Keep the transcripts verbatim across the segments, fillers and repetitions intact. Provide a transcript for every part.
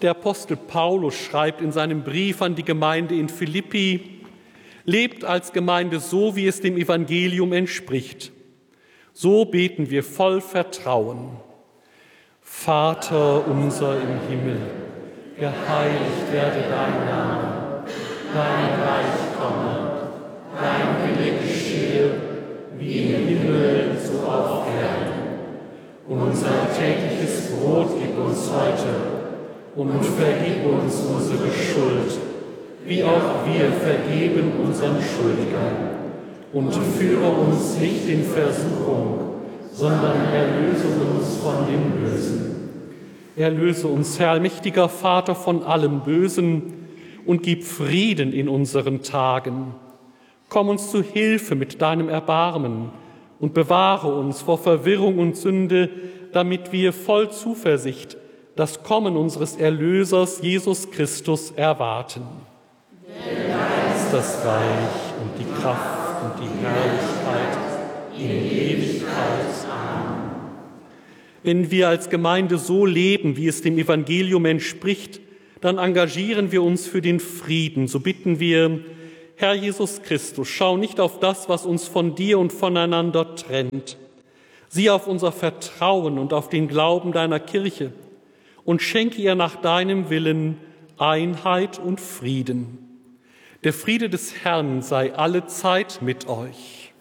Der Apostel Paulus schreibt in seinem Brief an die Gemeinde in Philippi: Lebt als Gemeinde so, wie es dem Evangelium entspricht. So beten wir voll Vertrauen. Vater unser im Himmel, geheiligt werde dein Name, dein Reich komme, dein Wille geschehe, wie im Himmel, so auf Erden. Unser tägliches Brot gib uns heute und vergib uns unsere Schuld, wie auch wir vergeben unseren Schuldigern. Und führe uns nicht in Versuchung, sondern erlöse uns von dem Bösen. Erlöse uns, Herr, allmächtiger Vater, von allem Bösen und gib Frieden in unseren Tagen. Komm uns zu Hilfe mit deinem Erbarmen und bewahre uns vor Verwirrung und Sünde, damit wir voll Zuversicht das Kommen unseres Erlösers Jesus Christus erwarten. Denn dein ist das Reich und die Kraft und die Herrlichkeit in Ewigkeit. Amen. Wenn wir als Gemeinde so leben, wie es dem Evangelium entspricht, dann engagieren wir uns für den Frieden. So bitten wir: Herr Jesus Christus, schau nicht auf das, was uns von dir und voneinander trennt. Sieh auf unser Vertrauen und auf den Glauben deiner Kirche und schenke ihr nach deinem Willen Einheit und Frieden. Der Friede des Herrn sei allezeit mit euch.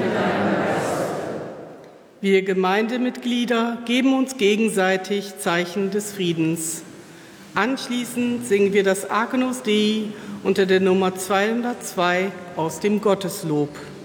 Wir Gemeindemitglieder geben uns gegenseitig Zeichen des Friedens. Anschließend singen wir das Agnus Dei unter der Nummer zweihundertzwei aus dem Gotteslob.